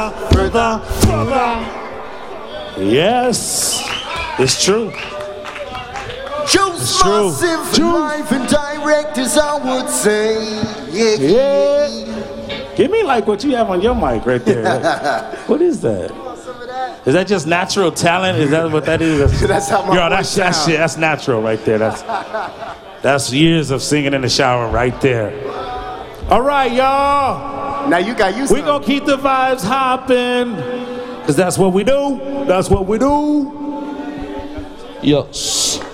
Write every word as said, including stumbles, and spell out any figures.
brother, brother. Yes, it's true. Juice massive, live and direct, as I would say. Yeah, yeah. Give me like what you have on your mic right there. What is that? Is that just natural talent? Is that what that is? That's, that's how my yo, voice that's, that's, sounds. shit, that's natural right there. That's, that's years of singing in the shower right there. All right, y'all. Now you got used to it. We're going to keep the vibes hopping. Because that's what we do. That's what we do. Yes.